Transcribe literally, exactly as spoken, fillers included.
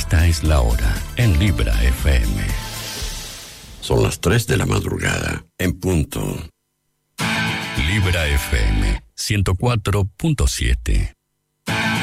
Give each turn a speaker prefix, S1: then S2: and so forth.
S1: Esta es la hora en Libra F M.
S2: Son las tres de la madrugada, en punto.
S1: Libra F M ciento cuatro punto siete.